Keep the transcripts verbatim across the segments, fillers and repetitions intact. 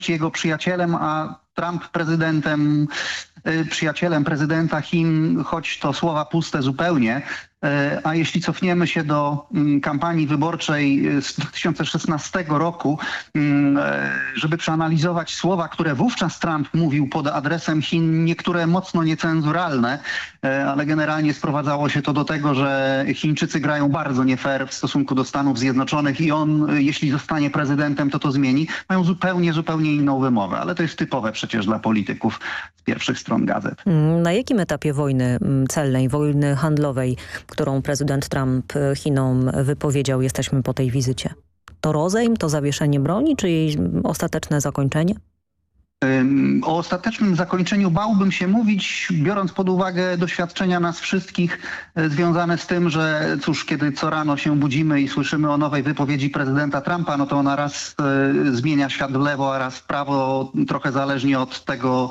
jego przyjacielem, a Trump prezydentem, przyjacielem prezydenta Chin, choć to słowa puste zupełnie. A jeśli cofniemy się do kampanii wyborczej z dwa tysiące szesnastego roku, żeby przeanalizować słowa, które wówczas Trump mówił pod adresem Chin, niektóre mocno niecenzuralne, ale generalnie sprowadzało się to do tego, że Chińczycy grają bardzo nie fair w stosunku do Stanów Zjednoczonych i on, jeśli zostanie prezydentem, to to zmieni. Mają zupełnie, zupełnie inną wymowę, ale to jest typowe przecież dla polityków z pierwszych stron gazet. Na jakim etapie wojny celnej, wojny handlowej, którą prezydent Trump Chinom wypowiedział, jesteśmy po tej wizycie? To rozejm, to zawieszenie broni, czy jej ostateczne zakończenie? O ostatecznym zakończeniu bałbym się mówić, biorąc pod uwagę doświadczenia nas wszystkich związane z tym, że cóż, kiedy co rano się budzimy i słyszymy o nowej wypowiedzi prezydenta Trumpa, no to ona raz zmienia świat w lewo, a raz w prawo, trochę zależnie od tego,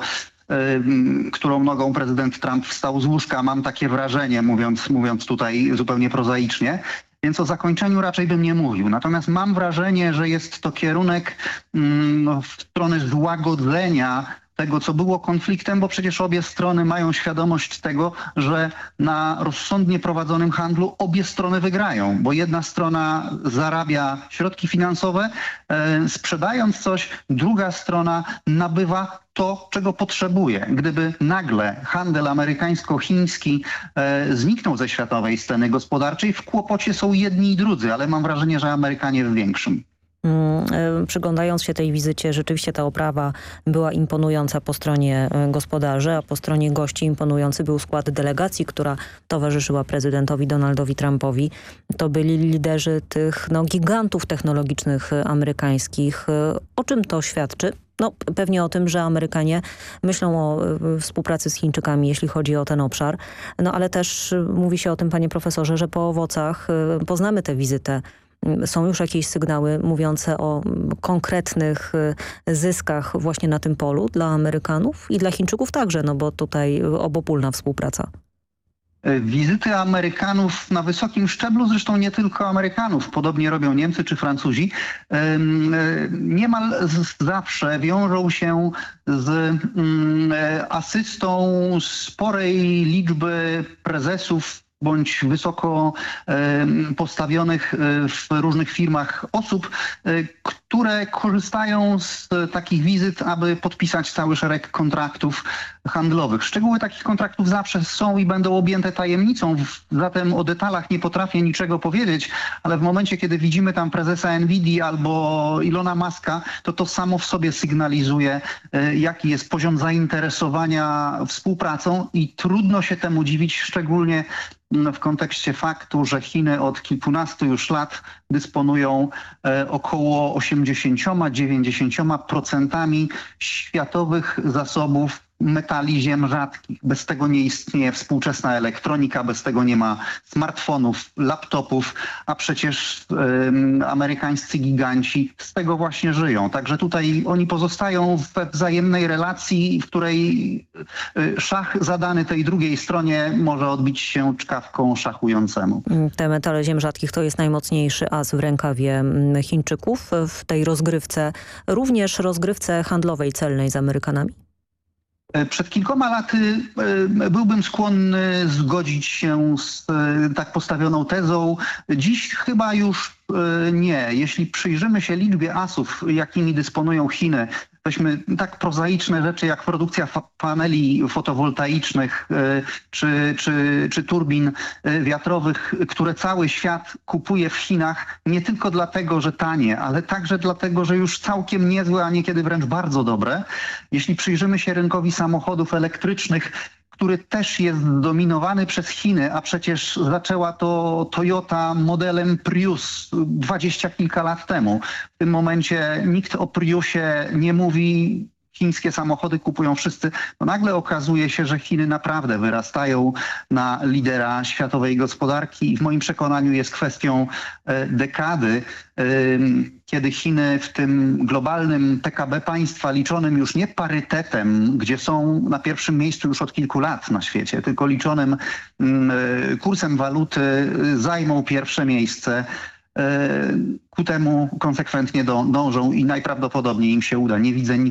którą nogą prezydent Trump wstał z łóżka. Mam takie wrażenie, mówiąc, mówiąc tutaj zupełnie prozaicznie. Więc o zakończeniu raczej bym nie mówił. Natomiast mam wrażenie, że jest to kierunek no, w stronę złagodzenia tego, co było konfliktem, bo przecież obie strony mają świadomość tego, że na rozsądnie prowadzonym handlu obie strony wygrają, bo jedna strona zarabia środki finansowe, e, sprzedając coś, druga strona nabywa to, czego potrzebuje. Gdyby nagle handel amerykańsko-chiński e, zniknął ze światowej sceny gospodarczej, w kłopocie są jedni i drudzy, ale mam wrażenie, że Amerykanie w większym. Przyglądając się tej wizycie, rzeczywiście ta oprawa była imponująca po stronie gospodarzy, a po stronie gości imponujący był skład delegacji, która towarzyszyła prezydentowi Donaldowi Trumpowi. To byli liderzy tych no, gigantów technologicznych amerykańskich. O czym to świadczy? No pewnie o tym, że Amerykanie myślą o współpracy z Chińczykami, jeśli chodzi o ten obszar. No ale też mówi się o tym, panie profesorze, że po owocach poznamy tę wizytę. Są już jakieś sygnały mówiące o konkretnych zyskach właśnie na tym polu dla Amerykanów i dla Chińczyków także, no bo tutaj obopólna współpraca. Wizyty Amerykanów na wysokim szczeblu, zresztą nie tylko Amerykanów, podobnie robią Niemcy czy Francuzi, niemal zawsze wiążą się z asystą sporej liczby prezesów bądź wysoko postawionych w różnych firmach osób, które korzystają z takich wizyt, aby podpisać cały szereg kontraktów handlowych. Szczegóły takich kontraktów zawsze są i będą objęte tajemnicą, zatem o detalach nie potrafię niczego powiedzieć, ale w momencie, kiedy widzimy tam prezesa Nvidia albo Ilona Muska, to to samo w sobie sygnalizuje, jaki jest poziom zainteresowania współpracą i trudno się temu dziwić, szczególnie w kontekście faktu, że Chiny od kilkunastu już lat dysponują około osiemdziesięcioma do dziewięćdziesięciu procent światowych zasobów metali ziem rzadkich. Bez tego nie istnieje współczesna elektronika, bez tego nie ma smartfonów, laptopów, a przecież y, amerykańscy giganci z tego właśnie żyją. Także tutaj oni pozostają we wzajemnej relacji, w której y, szach zadany tej drugiej stronie może odbić się czkawką szachującemu. Te metale ziem rzadkich to jest najmocniejszy as w rękawie Chińczyków w tej rozgrywce, również rozgrywce handlowej, celnej z Amerykanami? Przed kilkoma laty byłbym skłonny zgodzić się z tak postawioną tezą. Dziś chyba już nie. Jeśli przyjrzymy się liczbie asów, jakimi dysponują Chiny, weźmy tak prozaiczne rzeczy jak produkcja paneli fotowoltaicznych czy, czy, czy turbin wiatrowych, które cały świat kupuje w Chinach nie tylko dlatego, że tanie, ale także dlatego, że już całkiem niezłe, a niekiedy wręcz bardzo dobre. Jeśli przyjrzymy się rynkowi samochodów elektrycznych, który też jest dominowany przez Chiny, a przecież zaczęła to Toyota modelem Prius dwadzieścia kilka lat temu. W tym momencie nikt o Priusie nie mówi, chińskie samochody kupują wszyscy, to nagle okazuje się, że Chiny naprawdę wyrastają na lidera światowej gospodarki i w moim przekonaniu jest kwestią dekady, kiedy Chiny w tym globalnym P K B państwa liczonym już nie parytetem, gdzie są na pierwszym miejscu już od kilku lat na świecie, tylko liczonym kursem waluty zajmą pierwsze miejsce ku temu konsekwentnie dążą i najprawdopodobniej im się uda. Nie widzę